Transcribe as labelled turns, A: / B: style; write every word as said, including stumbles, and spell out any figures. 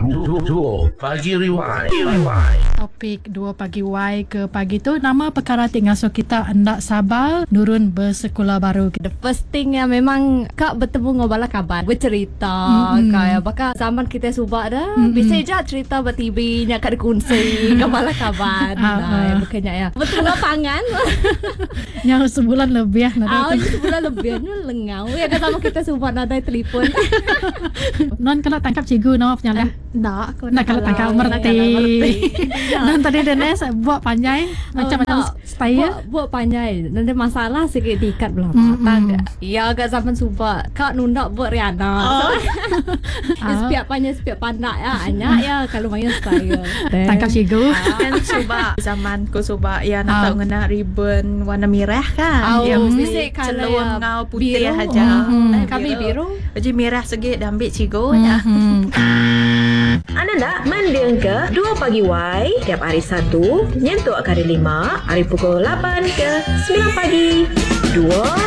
A: Dua Pagi Rewind.
B: Topik dua pagi Y ke pagi tu nama perkara tinggal so kita hendak sabar Nurun bersekolah baru.
C: The first thing yang memang Kak bertemu ngobala kabar bercerita
B: Mm-hmm.
C: Kak ya bakal zaman kita subak dah
B: Mm-hmm.
C: bisa je cerita bertibi nya kat dikunci ngobala kabar.
B: Ah,
C: Nah
B: ah.
C: ya bukannya ya betul lapangan.
B: Yang sebulan lebih
C: Ah,
B: nak
C: sebulan lebih ni lengau ya kan sama kita subak nak ada telefon.
B: Non kena tangkap cikgu no punya lah.
C: Nak aku
B: Nak kalau tangkap merti. Non tadi Denes buat panjang macam-macam style.
C: Buat, buat panjang. Nanti masalah sikit diikat belah
B: Mm-mm.
C: patang. Ya agak zaman subak. Kak nundak buat Rihanna.
B: Oh.
C: So, Sepiak panjang sepiak pandak ya. Anyak ya kalau main style.
B: Tangkap cikgu.
D: Kan subak zaman ku subak ya nak
B: Ah.
D: tahu ngena ribbon warna merah kan.
C: Oh,
D: Yang
C: mesti
D: mesti
C: kalau
D: celur
C: yang
D: ngau putih
C: biru.
D: aja.
B: Mhm.
D: Eh,
C: Kami biru.
D: Jadi merah sikit dah ambil cigo nya.
B: Hmm.
E: Anda nak mendeng ke dua Pagi Y tiap hari Sabtu nyentuk ke hari lima, hari pukul lapan ke sembilan pagi. dua